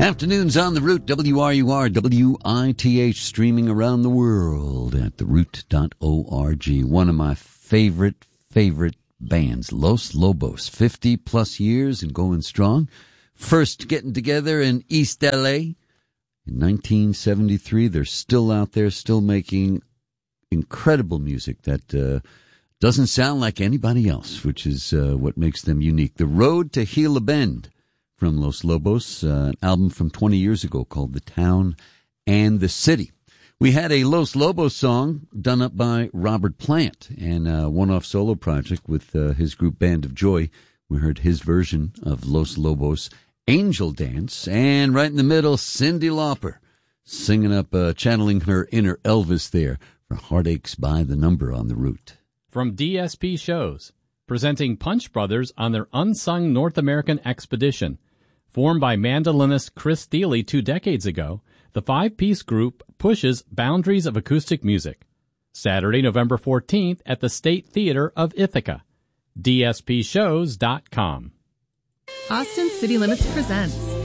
Afternoons on the Root, WRUR, WITH, streaming around the world at theroot.org. One of my favorite bands, Los Lobos, 50-plus years and going strong. First getting together in East L.A. in 1973. They're still out there, still making incredible music that doesn't sound like anybody else, which is what makes them unique. The Road to Gila Bend from Los Lobos, an album from 20 years ago called The Town and the City. We had a Los Lobos song done up by Robert Plant and a one-off solo project with his group Band of Joy. We heard his version of Los Lobos' Angel Dance. And right in the middle, Cyndi Lauper singing up, channeling her inner Elvis there for Heartaches by the Number on the Root. From DSP Shows, presenting Punch Brothers on their unsung North American expedition. Formed by mandolinist Chris Steele 2 decades ago, the five-piece group pushes boundaries of acoustic music. Saturday, November 14th at the State Theater of Ithaca. DSPshows.com. Austin City Limits presents